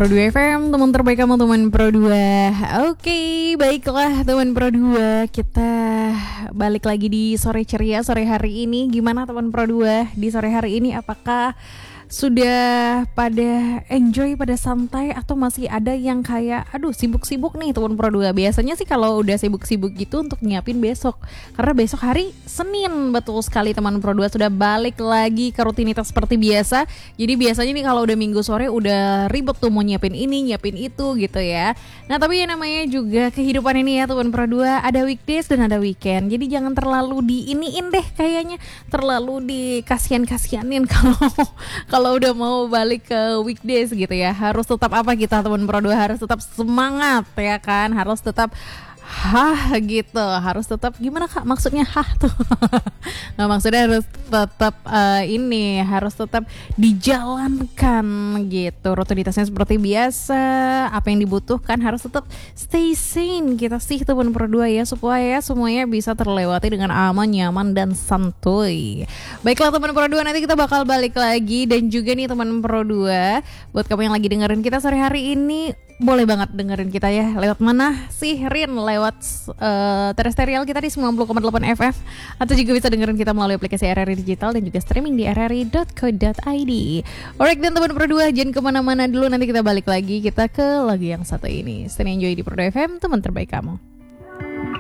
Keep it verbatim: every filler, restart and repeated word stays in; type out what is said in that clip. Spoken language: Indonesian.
Pro dua F M, teman terbaik kamu, teman Pro dua. Oke, baiklah teman Pro dua, kita balik lagi di sore ceria sore hari ini. Gimana teman Pro dua di sore hari ini? Apakah sudah pada enjoy, pada santai, atau masih ada yang kayak aduh sibuk-sibuk nih teman Pro dua? Biasanya sih kalau udah sibuk-sibuk gitu untuk nyiapin besok, karena besok hari Senin, betul sekali teman Pro dua, sudah balik lagi ke rutinitas seperti biasa. Jadi biasanya nih kalau udah Minggu sore udah ribet tuh mau nyiapin ini, nyiapin itu gitu ya. Nah tapi yang namanya juga kehidupan ini ya teman Pro dua, ada weekdays dan ada weekend. Jadi jangan terlalu diiniin deh, kayaknya terlalu dikasihan-kasihanin kalau kalau udah mau balik ke weekdays gitu ya. Harus tetap apa kita teman Pro dua, harus tetap semangat ya kan, harus tetap hah gitu, harus tetap gimana kak maksudnya hah tuh nah, maksudnya harus tetap uh, ini harus tetap dijalankan gitu, rutinitasnya seperti biasa. Apa yang dibutuhkan harus tetap stay sane kita sih teman Pro dua ya, supaya semuanya bisa terlewati dengan aman, nyaman, dan santuy. Baiklah teman Pro dua, nanti kita bakal balik lagi. Dan juga nih teman Pro dua, buat kamu yang lagi dengerin kita sore hari ini, boleh banget dengerin kita ya. Lewat mana sih Rin? Lewat uh, terestrial kita di sembilan puluh koma delapan F M, atau juga bisa dengerin kita melalui aplikasi R R I Digital dan juga streaming di r r i dot co dot i d. Alright, dan teman Pro dua, jangan kemana-mana dulu, nanti kita balik lagi kita ke lagu yang satu ini. Stay enjoy di Pro dua F M, teman terbaik kamu.